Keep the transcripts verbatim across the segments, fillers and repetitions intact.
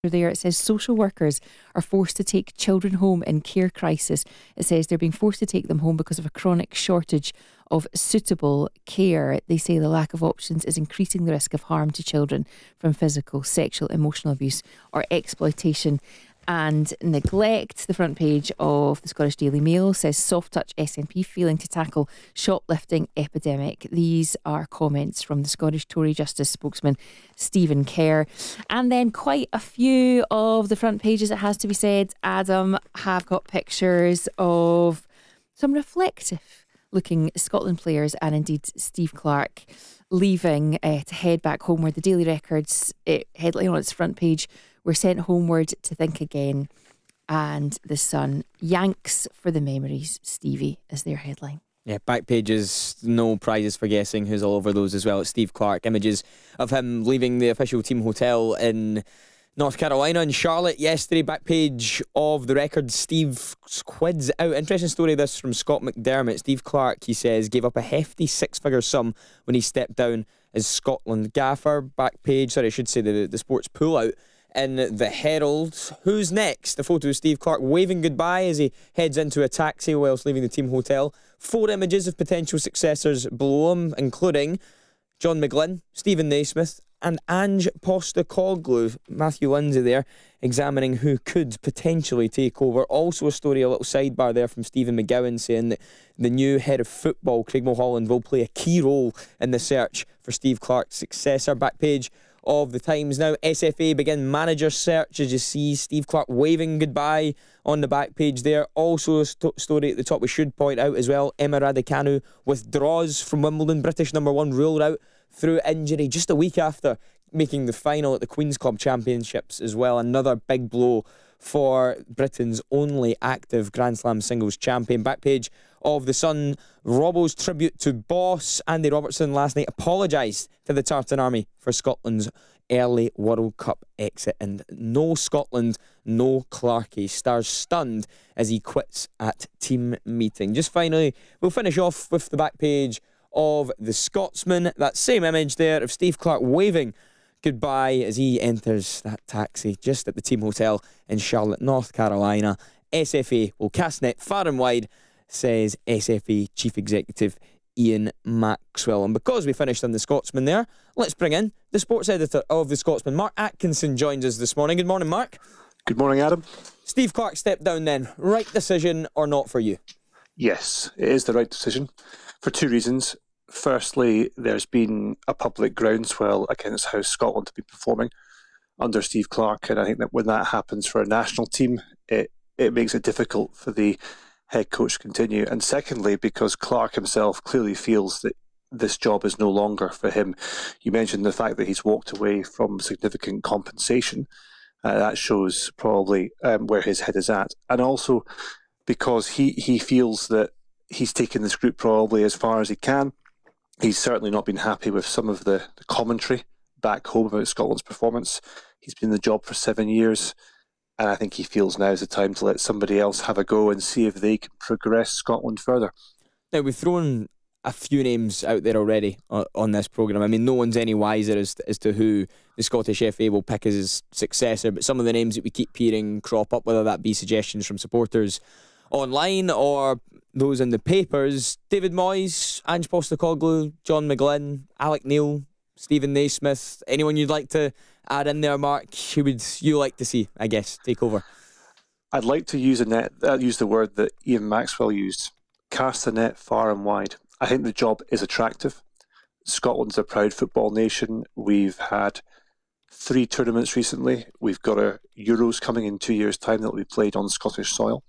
there. It says social workers are forced to take children home in care crisis. It says they're being forced to take them home because of a chronic shortage of suitable care. They say the lack of options is increasing the risk of harm to children from physical, sexual, emotional abuse or exploitation and neglect. The front page of the Scottish Daily Mail says soft touch S N P failing to tackle shoplifting epidemic. These are comments from the Scottish Tory Justice spokesman Stephen Kerr. And then quite a few of the front pages, it has to be said, Adam, have got pictures of some reflective looking Scotland players and indeed Steve Clarke leaving uh, to head back home, where the Daily Record's uh, headline on its front page, "We're sent homeward to think again," and the Sun, "Yanks for the memories, Stevie," is their headline. Yeah, back pages, no prizes for guessing who's all over those as well. It's Steve Clarke. Images of him leaving the official team hotel in North Carolina and Charlotte yesterday. Back page of the Record, Steve quids out. Interesting story this from Scott McDermott. Steve Clarke, he says, gave up a hefty six-figure sum when he stepped down as Scotland gaffer. Back page, sorry, I should say the, the sports pullout in the Herald. Who's next? The photo of Steve Clarke waving goodbye as he heads into a taxi whilst leaving the team hotel. Four images of potential successors below him, including John McGlynn, Stephen Naismith and Ange Postecoglou. Matthew Lindsay there examining who could potentially take over. Also a story, a little sidebar there from Stephen McGowan, saying that the new head of football, Craig Mulholland, will play a key role in the search for Steve Clarke's successor. Back page of the Times now, S F A begin manager search, as you see Steve Clarke waving goodbye on the back page there. Also a st- story at the top we should point out as well, Emma Raducanu withdraws from Wimbledon. British number one ruled out through injury just a week after making the final at the Queen's Club Championships as well. Another big blow for Britain's only active Grand Slam singles champion. Back page of the Sun, Robbo's tribute to boss Andy Robertson last night apologised to the Tartan Army for Scotland's early World Cup exit, and no Scotland, no Clarkey. Stars stunned as he quits at team meeting. Just finally, we'll finish off with the back page of the Scotsman. That same image there of Steve Clarke waving goodbye as he enters that taxi just at the team hotel in Charlotte, North Carolina. S F A will cast net far and wide, says S F A Chief Executive Ian Maxwell. And because we finished on the Scotsman there, let's bring in the sports editor of the Scotsman. Mark Atkinson joins us this morning. Good morning, Mark. Good morning, Adam. Steve Clarke stepped down then. Right decision or not for you? Yes, it is the right decision for two reasons. Firstly, there's been a public groundswell against how Scotland have been performing under Steve Clarke, and I think that when that happens for a national team, it, it makes it difficult for the head coach to continue. And secondly, because Clarke himself clearly feels that this job is no longer for him. You mentioned the fact that he's walked away from significant compensation. Uh, that shows probably um, where his head is at. And also because he, he feels that he's taken this group probably as far as he can. He's certainly not been happy with some of the, the commentary back home about Scotland's performance. He's been in the job for seven years, and I think he feels now is the time to let somebody else have a go and see if they can progress Scotland further. Now, we've thrown a few names out there already on, on this programme. I mean, no one's any wiser as to, as to who the Scottish F A will pick as his successor, but some of the names that we keep hearing crop up, whether that be suggestions from supporters online or those in the papers: David Moyes, Ange Postecoglou, John McGlynn, Alec Neil, Stephen Naismith. Anyone you'd like to add in there, Mark? Who would you like to see, I guess, take over? I'd like to use a net. Uh, use the word that Ian Maxwell used: cast the net far and wide. I think the job is attractive. Scotland's a proud football nation. We've had three tournaments recently. We've got a Euros coming in two years' time that will be played on Scottish soil.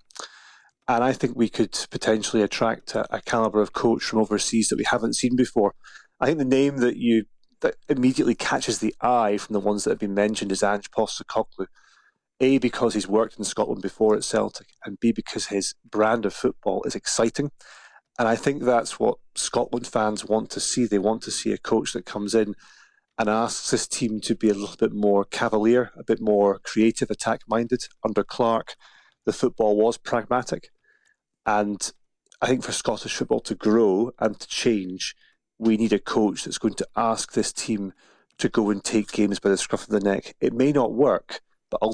And I think we could potentially attract a, a calibre of coach from overseas that we haven't seen before. I think the name that you that immediately catches the eye from the ones that have been mentioned is Ange Postecoglou. A, because he's worked in Scotland before at Celtic, and B, because his brand of football is exciting. And I think that's what Scotland fans want to see. They want to see a coach that comes in and asks his team to be a little bit more cavalier, a bit more creative, attack-minded. Under Clarke, the football was pragmatic. And I think for Scottish football to grow and to change, we need a coach that's going to ask this team to go and take games by the scruff of the neck. It may not work,